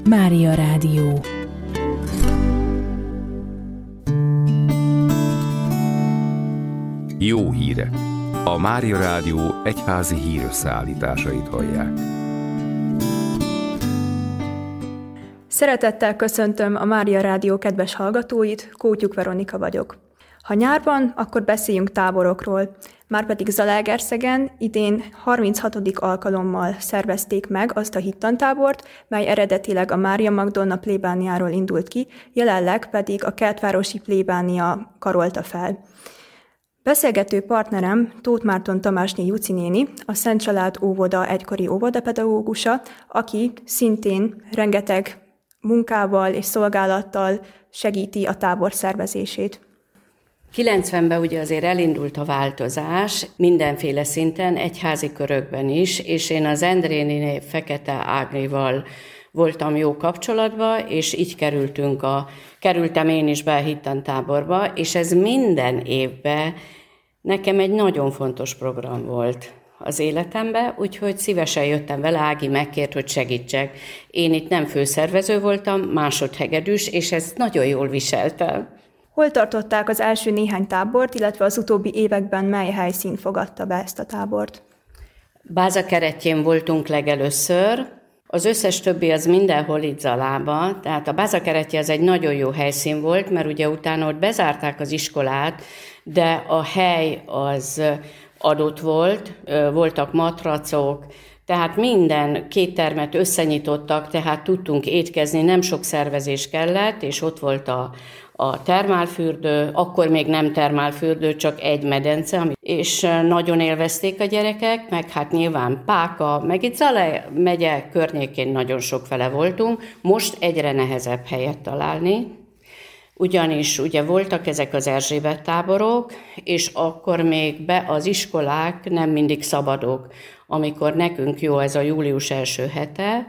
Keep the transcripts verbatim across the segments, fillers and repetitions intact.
Mária Rádió. Jó hírek! A Mária Rádió egyházi hírösszeállításait hallják. Szeretettel köszöntöm a Mária Rádió kedves hallgatóit, Kótyuk Veronika vagyok. Ha nyár van, akkor beszéljünk táborokról. Márpedig Zalaegerszegen idén harminchatodik alkalommal szervezték meg azt a hittantábort, mely eredetileg a Mária Magdolna plébániáról indult ki, jelenleg pedig a Kertvárosi plébánia karolta fel. Beszélgető partnerem Tóth Márton Tamásné Juci néni, a Szent Család óvoda egykori óvodapedagógusa, aki szintén rengeteg munkával és szolgálattal segíti a tábor szervezését. kilencvenben ugye azért elindult a változás, mindenféle szinten, egyházi körökben is, és én az Endréniné Fekete Ágnival voltam jó kapcsolatban, és így kerültünk a, kerültem én is be a hittantáborba, és ez minden évben nekem egy nagyon fontos program volt az életemben, úgyhogy szívesen jöttem vele, Ági megkért, hogy segítsek. Én itt nem főszervező voltam, másodhegedűs, és ezt nagyon jól viseltem. Hol tartották az első néhány tábort, illetve az utóbbi években mely helyszín fogadta be ezt a tábort? Bázakeretjén voltunk legelőször, az összes többi az mindenhol itt Zalába, tehát a Bázakeretje az egy nagyon jó helyszín volt, mert ugye utána ott bezárták az iskolát, de a hely az adott volt, voltak matracok, tehát minden két termet összenyitottak, tehát tudtunk étkezni, nem sok szervezés kellett, és ott volt a, a termálfürdő, akkor még nem termálfürdő, csak egy medence, és nagyon élvezték a gyerekek, meg hát nyilván Páka, meg itt Zala megye környékén nagyon sok fele voltunk, most egyre nehezebb helyet találni, ugyanis ugye voltak ezek az Erzsébet táborok, és akkor még be az iskolák nem mindig szabadok, amikor nekünk jó ez a július első hete,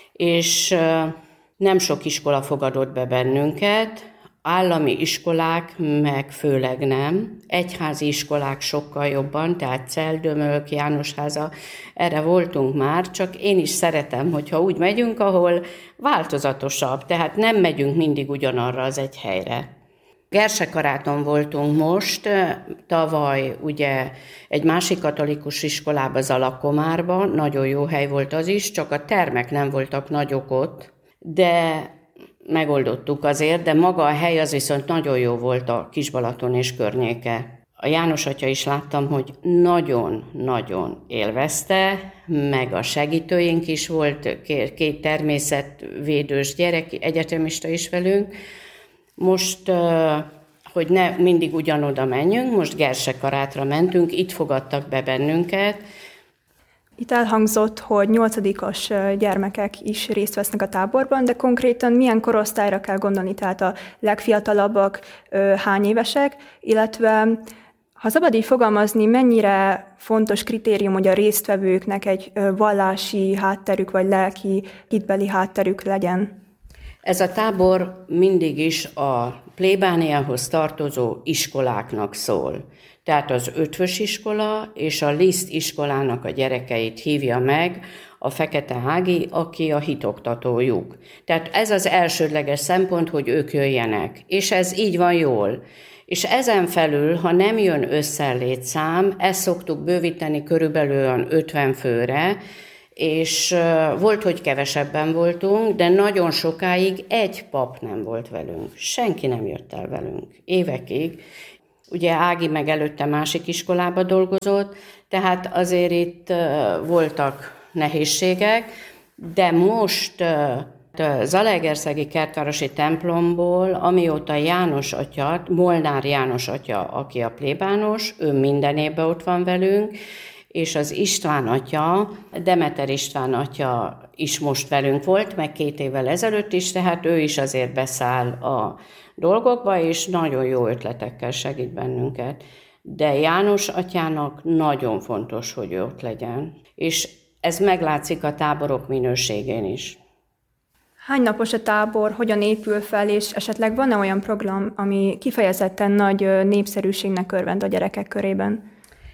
és nem sok iskola fogadott be bennünket, állami iskolák meg főleg nem, egyházi iskolák sokkal jobban, tehát Celdömölk, Jánosháza, erre voltunk már, csak én is szeretem, hogyha úgy megyünk, ahol változatosabb, tehát nem megyünk mindig ugyanarra az egy helyre. Gersekaráton voltunk most, tavaly ugye egy másik katolikus iskolában, Zalakomárban, nagyon jó hely volt az is, csak a termek nem voltak nagyok ott, de megoldottuk azért, de maga a hely az viszont nagyon jó volt a Kisbalaton és környéke. A János atya is láttam, hogy nagyon-nagyon élvezte, meg a segítőink is volt, két természetvédős gyerek, egyetemista is velünk. Most, hogy ne mindig ugyanoda menjünk, most Gersekarátra mentünk, itt fogadtak be bennünket. Itt elhangzott, hogy nyolcadikos gyermekek is részt vesznek a táborban, de konkrétan milyen korosztályra kell gondolni, tehát a legfiatalabbak hány évesek, illetve ha szabad így fogalmazni, mennyire fontos kritérium, hogy a résztvevőknek egy vallási hátterük vagy lelki hitbeli hátterük legyen? Ez a tábor mindig is a plébániához tartozó iskoláknak szól. Tehát az Ötvös iskola és a Liszt iskolának a gyerekeit hívja meg a Fekete Ági, aki a hitoktatójuk. Tehát ez az elsődleges szempont, hogy ők jöjjenek. És ez így van jól. És ezen felül, ha nem jön össze létszám, ezt szoktuk bővíteni körülbelül olyan ötven főre, és volt, hogy kevesebben voltunk, de nagyon sokáig egy pap nem volt velünk. Senki nem jött el velünk. Évekig. Ugye Ági meg előtte másik iskolába dolgozott, tehát azért itt voltak nehézségek, de most Zalaegerszegi Kertvárosi templomból, amióta János atya, Molnár János atya, aki a plébános, ő minden évben ott van velünk, és az István atya, Demeter István atya is most velünk volt, meg két évvel ezelőtt is, tehát ő is azért beszáll a dolgokba, és nagyon jó ötletekkel segít bennünket. De János atyának nagyon fontos, hogy ő ott legyen. És ez meglátszik a táborok minőségén is. Hány napos a tábor, hogyan épül fel, és esetleg van-e olyan program, ami kifejezetten nagy népszerűségnek örvend a gyerekek körében?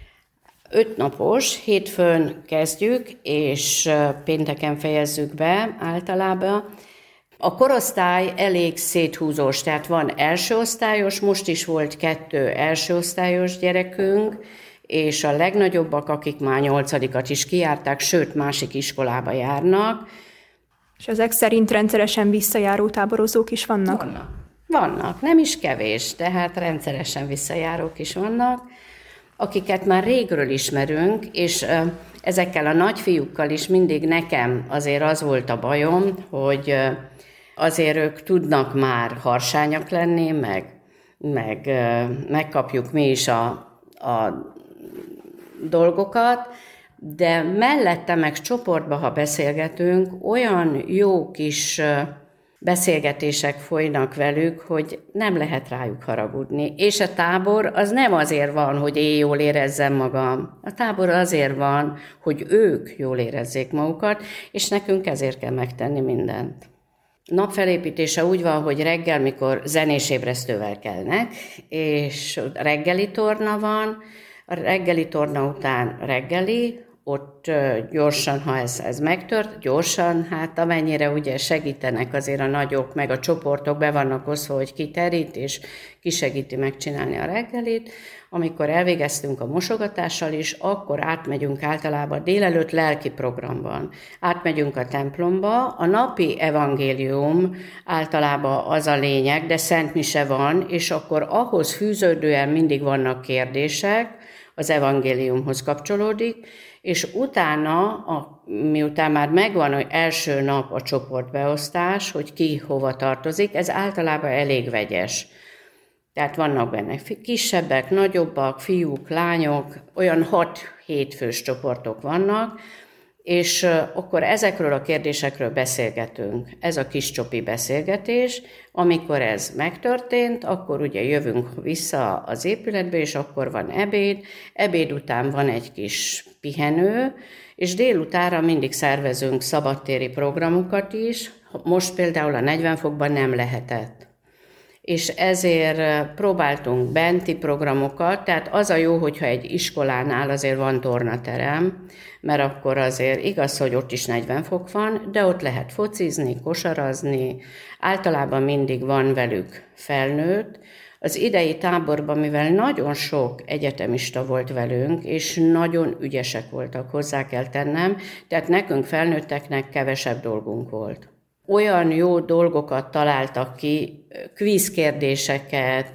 Öt napos, hétfőn kezdjük, és pénteken fejezzük be általában. A korosztály elég széthúzós, tehát van elsőosztályos, most is volt kettő elsőosztályos gyerekünk, és a legnagyobbak, akik már nyolcadikat is kijárták, sőt, másik iskolába járnak. És ezek szerint rendszeresen visszajáró táborozók is vannak? Vannak. Vannak, nem is kevés, tehát rendszeresen visszajárók is vannak, akiket már régről ismerünk, és ezekkel a nagyfiúkkal is mindig nekem azért az volt a bajom, hogy azért ők tudnak már harsányak lenni, meg, meg megkapjuk mi is a, a dolgokat, de mellette meg csoportba, ha beszélgetünk, olyan jó kis beszélgetések folynak velük, hogy nem lehet rájuk haragudni. És a tábor az nem azért van, hogy én jól érezzem magam. A tábor azért van, hogy ők jól érezzék magukat, és nekünk ezért kell megtenni mindent. Napfelépítése úgy van, hogy reggel, mikor zenésébresztővel kelnek, és reggeli torna van, a reggeli torna után reggeli, ott gyorsan, ha ez, ez megtört, gyorsan, hát amennyire ugye segítenek azért a nagyok, meg a csoportok be vannak osztva, hogy ki terít, és ki segíti megcsinálni a reggelit. Amikor elvégeztünk a mosogatással is, akkor átmegyünk általában délelőtt lelki programban. Átmegyünk a templomba, a napi evangélium általában az a lényeg, de Szent Mise van, és akkor ahhoz fűződően mindig vannak kérdések, az evangéliumhoz kapcsolódik, és utána, a, miután már megvan az első nap a csoportbeosztás, hogy ki hova tartozik, ez általában elég vegyes. Tehát vannak benne kisebbek, nagyobbak, fiúk, lányok, olyan hat-hét fős csoportok vannak, és akkor ezekről a kérdésekről beszélgetünk. Ez a kis csopi beszélgetés, amikor ez megtörtént, akkor ugye jövünk vissza az épületbe, és akkor van ebéd, ebéd után van egy kis pihenő, és délutánra mindig szervezünk szabadtéri programokat is, most például a negyven fokban nem lehetett. És ezért próbáltunk benti programokat, tehát az a jó, hogyha egy iskolánál azért van tornaterem, mert akkor azért igaz, hogy ott is negyven fok van, de ott lehet focizni, kosarazni, általában mindig van velük felnőtt. Az idei táborban, mivel nagyon sok egyetemista volt velünk, és nagyon ügyesek voltak, hozzá kell tennem, tehát nekünk felnőtteknek kevesebb dolgunk volt. Olyan jó dolgokat találtak ki, kvízkérdéseket,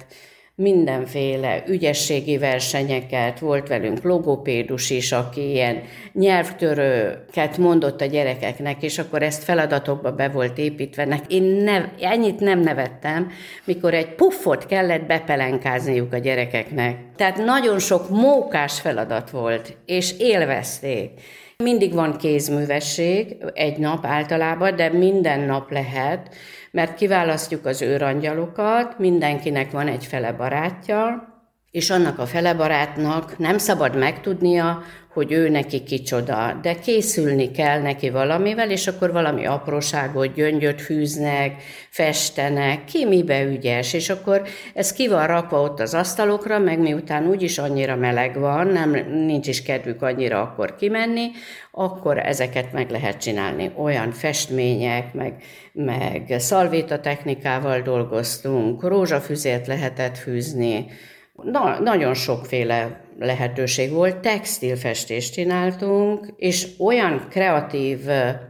mindenféle ügyességi versenyeket, volt velünk logopédus is, aki ilyen nyelvtörőket mondott a gyerekeknek, és akkor ezt feladatokba be volt építve. Én nev, ennyit nem nevettem, mikor egy puffot kellett bepelenkázniuk a gyerekeknek. Tehát nagyon sok mókás feladat volt, és élvezték. Mindig van kézművesség, egy nap általában, de minden nap lehet, mert kiválasztjuk az őrangyalokat, mindenkinek van egy fele barátja, és annak a fele barátnak nem szabad megtudnia, hogy ő neki kicsoda, de készülni kell neki valamivel, és akkor valami apróságot, gyöngyöt fűznek, festenek, ki mibe ügyes, és akkor ez ki van rakva ott az asztalokra, meg miután úgyis annyira meleg van, nem, nincs is kedvük annyira akkor kimenni, akkor ezeket meg lehet csinálni. Olyan festmények, meg, meg szalvétatechnikával dolgoztunk, rózsafüzért lehetett fűzni, Na, nagyon sokféle lehetőség volt, textilfestést csináltunk, és olyan kreatív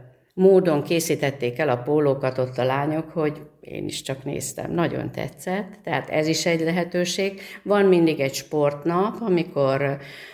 módon készítették el a pólókat ott a lányok, hogy én is csak néztem, nagyon tetszett, tehát ez is egy lehetőség. Van mindig egy sportnap, amikor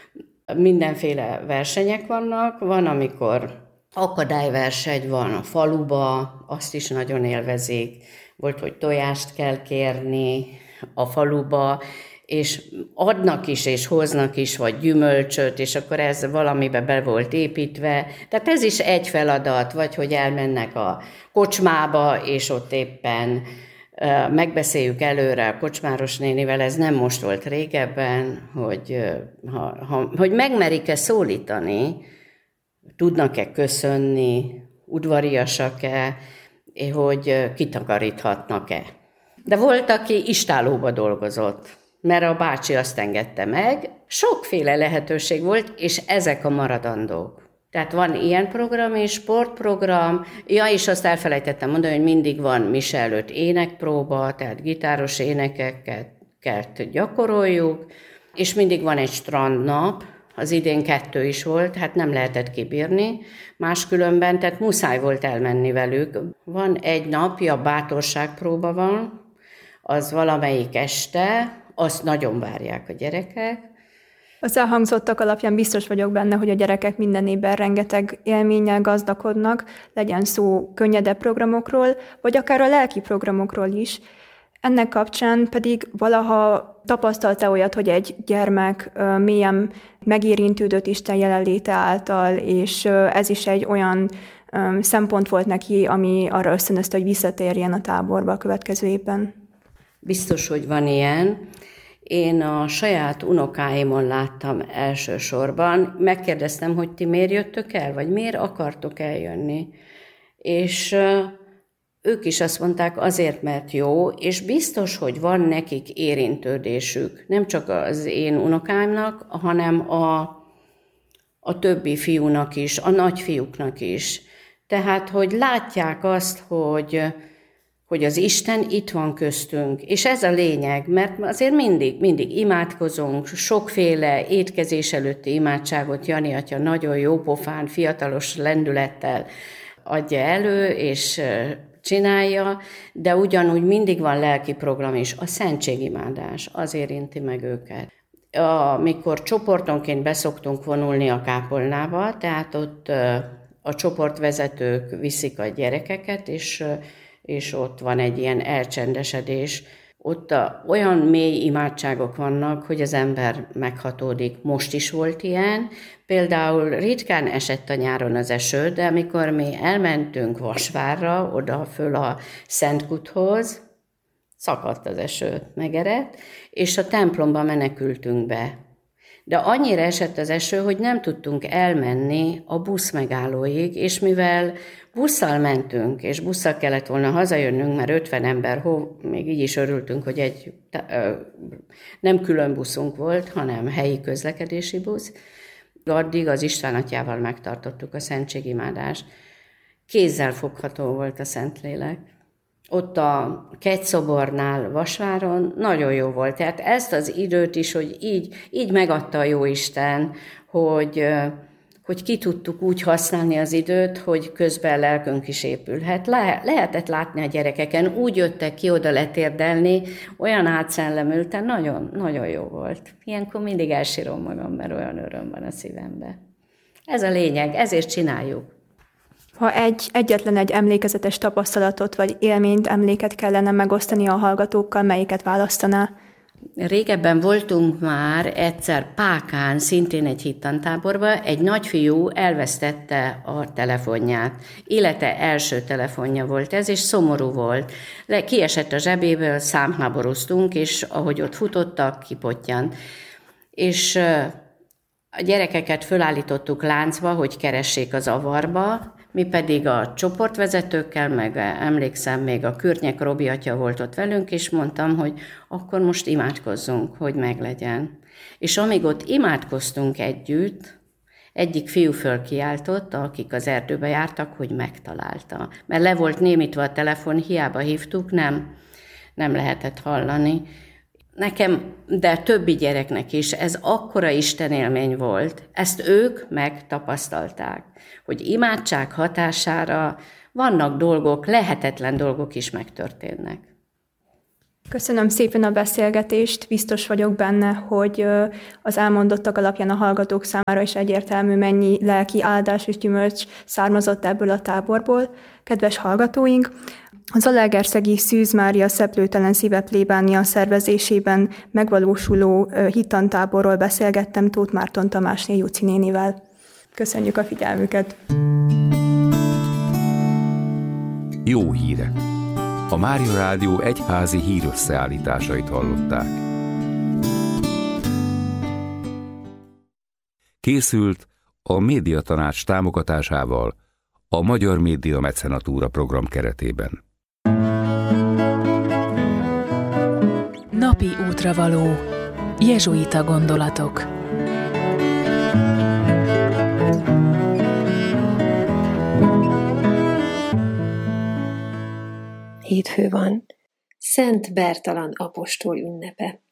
mindenféle versenyek vannak, van, amikor akadályverseny van a faluba, azt is nagyon élvezik, volt, hogy tojást kell kérni a faluba, és adnak is, és hoznak is, vagy gyümölcsöt, és akkor ez valamibe be volt építve. Tehát ez is egy feladat, vagy hogy elmennek a kocsmába, és ott éppen uh, megbeszéljük előre a kocsmáros nénivel, ez nem most volt régebben, hogy, uh, ha, ha, hogy megmerik-e szólítani, tudnak-e köszönni, udvariasak-e, hogy uh, kitakaríthatnak-e. De volt, aki istállóba dolgozott, mert a bácsi azt engedte meg. Sokféle lehetőség volt, és ezek a maradandók. Tehát van ilyen program és sportprogram. Ja, és azt elfelejtettem mondani, hogy mindig van mise előtt énekpróba, tehát gitáros énekeket gyakoroljuk, és mindig van egy strandnap, az idén kettő is volt, hát nem lehetett kibírni máskülönben, tehát muszáj volt elmenni velük. Van egy napja, bátorságpróba van, az valamelyik este, azt nagyon várják a gyerekek. Az elhangzottak alapján biztos vagyok benne, hogy a gyerekek minden évben rengeteg élménnyel gazdagodnak, legyen szó könnyedebb programokról, vagy akár a lelki programokról is. Ennek kapcsán pedig valaha tapasztalta olyat, hogy egy gyermek mélyen megérintődött Isten jelenléte által, és ez is egy olyan szempont volt neki, ami arra ösztönözte, hogy visszatérjen a táborba a következő évben. Biztos, hogy van ilyen. Én a saját unokáimon láttam elsősorban. Megkérdeztem, hogy ti miért jöttök el, vagy miért akartok eljönni. És ők is azt mondták, azért, mert jó, és biztos, hogy van nekik érintődésük. Nem csak az én unokáimnak, hanem a, a többi fiúnak is, a nagyfiúknak is. Tehát, hogy látják azt, hogy, hogy az Isten itt van köztünk, és ez a lényeg, mert azért mindig, mindig imádkozunk, sokféle étkezés előtti imádságot Jani atya nagyon jópofán, fiatalos lendülettel adja elő, és csinálja, de ugyanúgy mindig van lelki program is, a szentségimádás, az érinti meg őket. Amikor csoportonként beszoktunk vonulni a kápolnába, tehát ott a csoportvezetők viszik a gyerekeket, és, és ott van egy ilyen elcsendesedés. Ott a, olyan mély imádságok vannak, hogy az ember meghatódik. Most is volt ilyen. Például ritkán esett a nyáron az eső, de amikor mi elmentünk Vasvárra, oda föl a Szentkúthoz, szakadt az eső, megerett, és a templomba menekültünk be. De annyira esett az eső, hogy nem tudtunk elmenni a busz megállóig, és mivel busszal mentünk, és busszal kellett volna hazajönnünk, mert ötven ember, hó, még így is örültünk, hogy egy nem külön buszunk volt, hanem helyi közlekedési busz. Addig az István atyával megtartottuk a szentségimádást. Kézzel fogható volt a Szentlélek. Ott a kegyszobornál Vasváron nagyon jó volt. Tehát ezt az időt is, hogy így, így megadta a Jóisten, hogy, hogy ki tudtuk úgy használni az időt, hogy közben lelkünk is épülhet. Le, lehetett látni a gyerekeken, úgy jöttek ki oda letérdelni, olyan átszellemülten, nagyon, nagyon jó volt. Ilyenkor mindig elsírom magam, mert olyan öröm van a szívemben. Ez a lényeg, ezért csináljuk. Ha egy, egyetlen egy emlékezetes tapasztalatot vagy élményt, emléket kellene megosztani a hallgatókkal, melyiket választaná? Régebben voltunk már egyszer Pákán, szintén egy hittantáborban, egy nagyfiú elvesztette a telefonját. Élete első telefonja volt ez, és szomorú volt. Le, kiesett a zsebéből, számháborúztunk, és ahogy ott futottak, kipottyant. És a gyerekeket fölállítottuk láncba, hogy keressék az avarba, mi pedig a csoportvezetőkkel, meg emlékszem, még a Kürnyek Robi atya volt ott velünk, és mondtam, hogy akkor most imádkozzunk, hogy meglegyen. És amíg ott imádkoztunk együtt, egyik fiú fölkiáltott, akik az erdőbe jártak, hogy megtalálta. Mert le volt némítva a telefon, hiába hívtuk, nem, nem lehetett hallani. Nekem, de többi gyereknek is, ez akkora istenélmény volt. Ezt ők megtapasztalták, hogy imádság hatására vannak dolgok, lehetetlen dolgok is megtörténnek. Köszönöm szépen a beszélgetést, biztos vagyok benne, hogy az elmondottak alapján a hallgatók számára is egyértelmű, mennyi lelki áldás és gyümölcs származott ebből a táborból. Kedves hallgatóink, az Zalaegerszegi Szűz Mária Szeplőtelen Szíve plébánia szervezésében megvalósuló hittantáborról beszélgettem Tóth Márton Tamásné Juci nénivel. Köszönjük a figyelmüket! Jó hírek! A Mária Rádió egyházi hírösszeállításait hallották. Készült a Médiatanács támogatásával a Magyar Média Mecenatúra program keretében. Napi útravaló. Jezsuita gondolatok. hétfő van. Szent Bertalan apostol ünnepe.